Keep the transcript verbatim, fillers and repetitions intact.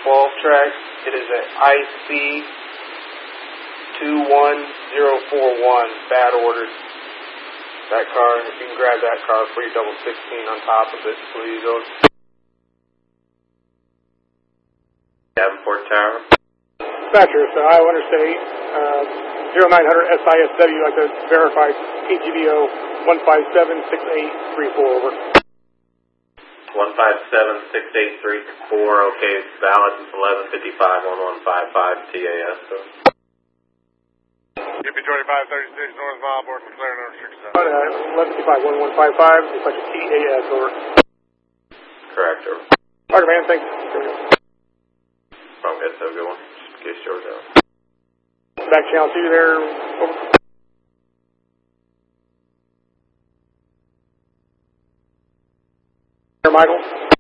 twelve track. It is an I C two one zero four one, bad order. That car, if you can grab that car for your double sixteen on top of it, please. Davenport Tower. Dispatcher, so Iowa Interstate, uh, zero nine hundred S I S W, like to verify P G B O one five seven six eight three four, over. one five seven six eight three four, okay, valid, eleven fifty-five one one five five T A S. So. U P twenty-five thirty-six North Mile, board declared no restrictions. eleven fifty-five one one five five, dispatcher T A S, over. Correct, over. Roger, man, thanks. Oh, good, have a good one. Just in case George out. Back channel two there, over. Michael.